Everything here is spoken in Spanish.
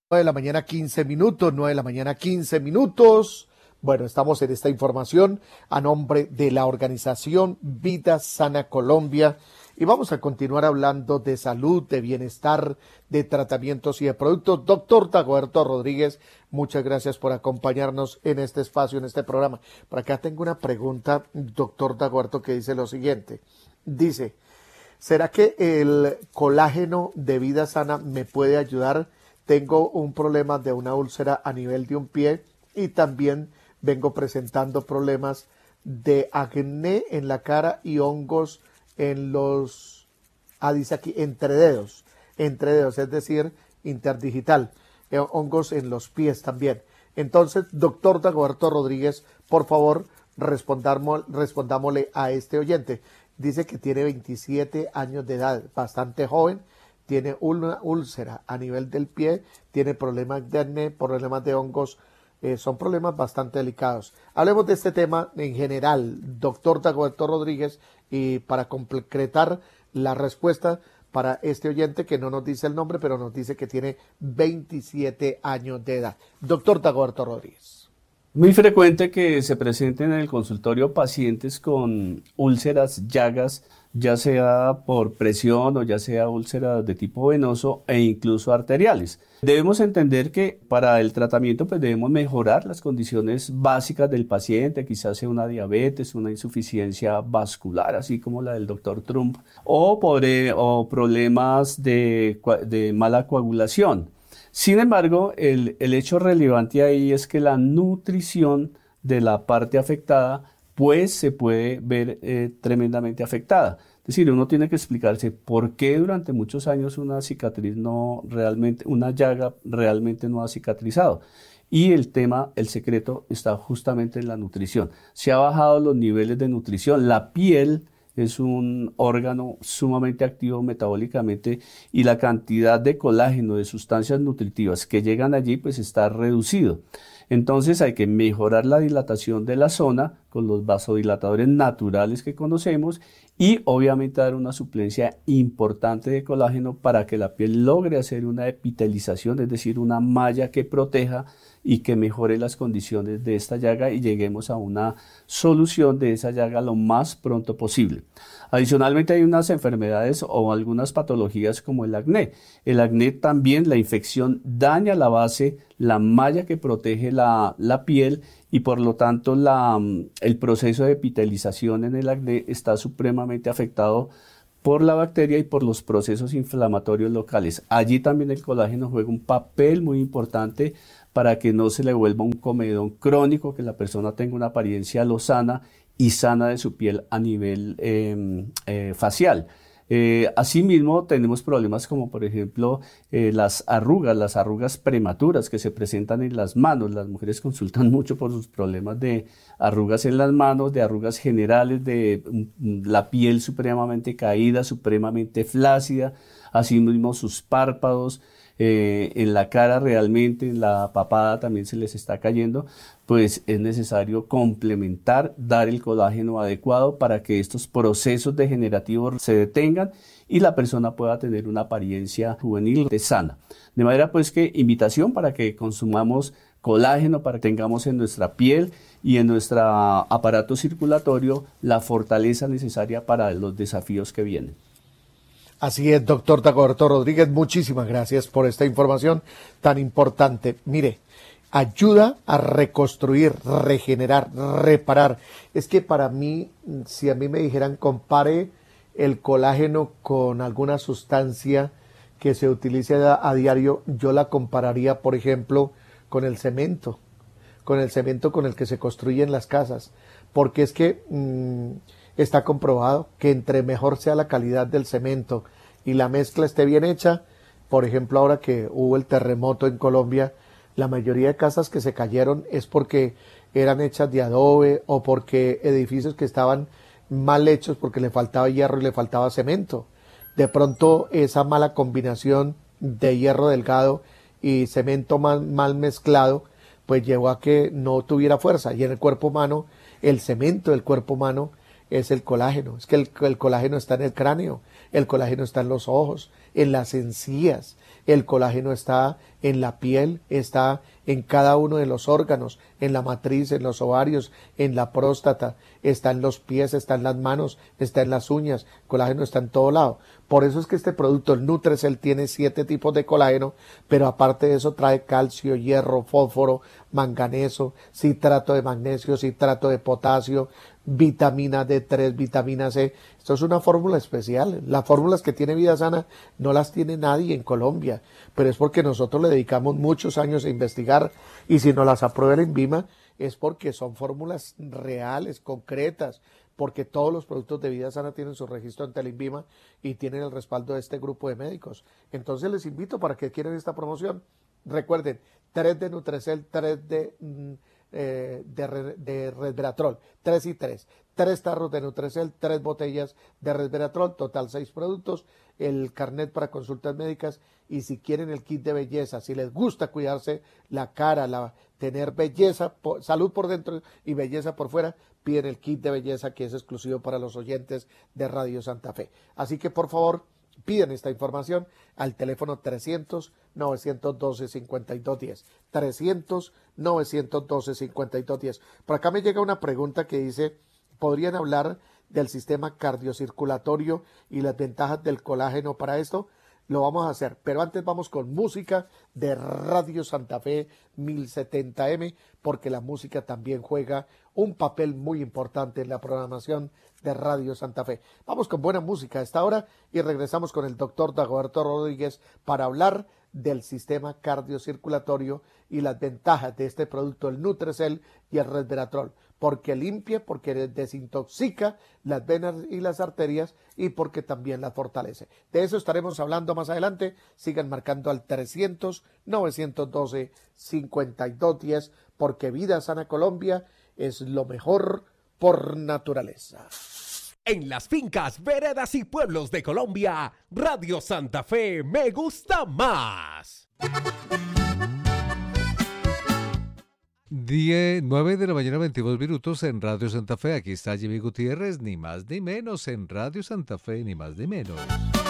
De la mañana 15 minutos, 9 de la mañana 15 minutos. Bueno, estamos en esta información a nombre de la organización Vida Sana Colombia y vamos a continuar hablando de salud, de bienestar, de tratamientos y de productos. Doctor Dagoberto Rodríguez, muchas gracias por acompañarnos en este espacio, en este programa. Por acá tengo una pregunta, doctor Dagoberto, que dice lo siguiente. Dice, ¿será que el colágeno de Vida Sana me puede ayudar? Tengo un problema de una úlcera a nivel de un pie y también vengo presentando problemas de acné en la cara y hongos en los, dice aquí, entre dedos, es decir, interdigital, hongos en los pies también. Entonces, doctor Dagoberto Rodríguez, por favor, respondámosle a este oyente. Dice que tiene 27 años de edad, bastante joven, tiene una úlcera a nivel del pie, tiene problemas de acné, problemas de hongos, son problemas bastante delicados. Hablemos de este tema en general, doctor Dagoberto Rodríguez, y para concretar la respuesta para este oyente que no nos dice el nombre, pero nos dice que tiene 27 años de edad. Doctor Dagoberto Rodríguez. Muy frecuente que se presenten en el consultorio pacientes con úlceras, llagas, ya sea por presión o ya sea úlceras de tipo venoso e incluso arteriales. Debemos entender que para el tratamiento pues debemos mejorar las condiciones básicas del paciente, quizás sea una diabetes, una insuficiencia vascular, así como la del doctor Trump, o problemas de mala coagulación. Sin embargo, el hecho relevante ahí es que la nutrición de la parte afectada pues se puede ver tremendamente afectada. Es decir, uno tiene que explicarse por qué durante muchos años una llaga realmente no ha cicatrizado. Y el secreto está justamente en la nutrición. Se ha bajado los niveles de nutrición, la piel es un órgano sumamente activo metabólicamente y la cantidad de colágeno, de sustancias nutritivas que llegan allí, pues está reducido. Entonces hay que mejorar la dilatación de la zona con los vasodilatadores naturales que conocemos y obviamente dar una suplencia importante de colágeno para que la piel logre hacer una epitelización, es decir, una malla que proteja y que mejore las condiciones de esta llaga y lleguemos a una solución de esa llaga lo más pronto posible. Adicionalmente hay unas enfermedades o algunas patologías como el acné. El acné también, la infección daña la base, la malla que protege la piel y por lo tanto el proceso de epitelización en el acné está supremamente afectado por la bacteria y por los procesos inflamatorios locales. Allí también el colágeno juega un papel muy importante para que no se le vuelva un comedón crónico, que la persona tenga una apariencia lozana y sana de su piel a nivel facial. Asimismo, tenemos problemas como por ejemplo las arrugas prematuras que se presentan en las manos. Las mujeres consultan mucho por sus problemas de arrugas en las manos, de arrugas generales, de la piel supremamente caída, supremamente flácida, asimismo sus párpados. En la cara realmente, en la papada también se les está cayendo, pues es necesario complementar, dar el colágeno adecuado para que estos procesos degenerativos se detengan y la persona pueda tener una apariencia juvenil sana. De manera pues que invitación para que consumamos colágeno, para que tengamos en nuestra piel y en nuestro aparato circulatorio la fortaleza necesaria para los desafíos que vienen. Así es, doctor Dagoberto Rodríguez, muchísimas gracias por esta información tan importante. Mire, ayuda a reconstruir, regenerar, reparar. Es que para mí, si a mí me dijeran compare el colágeno con alguna sustancia que se utilice a diario, yo la compararía, por ejemplo, con el cemento con el que se construyen las casas, porque es que está comprobado que entre mejor sea la calidad del cemento y la mezcla esté bien hecha, por ejemplo ahora que hubo el terremoto en Colombia, la mayoría de casas que se cayeron es porque eran hechas de adobe o porque edificios que estaban mal hechos porque le faltaba hierro y le faltaba cemento. De pronto esa mala combinación de hierro delgado y cemento mal mezclado pues llevó a que no tuviera fuerza, y en el cuerpo humano, el cemento del cuerpo humano es el colágeno. Es que el colágeno está en el cráneo, el colágeno está en los ojos, en las encías, el colágeno está en la piel, está en cada uno de los órganos, en la matriz, en los ovarios, en la próstata, está en los pies, está en las manos, está en las uñas, el colágeno está en todo lado. Por eso es que este producto, el Nutrecel, tiene 7 tipos de colágeno, pero aparte de eso trae calcio, hierro, fósforo, manganeso, citrato de magnesio, citrato de potasio, vitamina D3, vitamina C. Esto es una fórmula especial. Las fórmulas que tiene Vida Sana no las tiene nadie en Colombia, pero es porque nosotros le dedicamos muchos años a investigar, y si nos las aprueba el INVIMA es porque son fórmulas reales, concretas, porque todos los productos de Vida Sana tienen su registro ante el INVIMA y tienen el respaldo de este grupo de médicos. Entonces les invito para que adquieran esta promoción. Recuerden, 3 de Nutrecel, 3 de Resveratrol, 3 y 3. 3 tarros de Nutrecel, 3 botellas de Resveratrol, total 6 productos, el carnet para consultas médicas, y si quieren el kit de belleza, si les gusta cuidarse la cara, tener belleza, salud por dentro y belleza por fuera, piden el kit de belleza, que es exclusivo para los oyentes de Radio Santa Fe. Así que por favor, piden esta información al teléfono 300-912-5210. 300-912-5210. Por acá me llega una pregunta que dice: ¿podrían hablar del sistema cardiocirculatorio y las ventajas del colágeno para esto? Lo vamos a hacer, pero antes vamos con música de Radio Santa Fe 1070M, porque la música también juega un papel muy importante en la programación de Radio Santa Fe. Vamos con buena música a esta hora y regresamos con el doctor Dagoberto Rodríguez para hablar del sistema cardiocirculatorio y las ventajas de este producto, el Nutrecel y el Resveratrol, porque limpia, porque desintoxica las venas y las arterias, y porque también las fortalece. De eso estaremos hablando más adelante. Sigan marcando al 300-912-5210, porque Vida Sana Colombia es lo mejor por naturaleza. En las fincas, veredas y pueblos de Colombia, Radio Santa Fe me gusta más. 9 de la mañana, 22 minutos en Radio Santa Fe. Aquí está Jimmy Gutiérrez, ni más ni menos, en Radio Santa Fe, ni más ni menos.